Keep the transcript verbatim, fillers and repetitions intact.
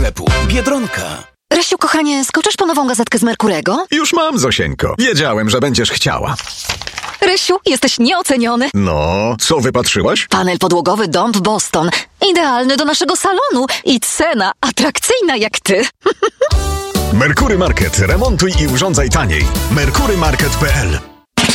sklepu Biedronka. Rysiu, kochanie, skoczysz po nową gazetkę z Merkurego? Już mam, Zosieńko. Wiedziałem, że będziesz chciała. Rysiu, jesteś nieoceniony. No, co wypatrzyłaś? Panel podłogowy dom w Boston. Idealny do naszego salonu. I cena atrakcyjna jak ty. Merkury Market. Remontuj i urządzaj taniej. merkury market kropka p l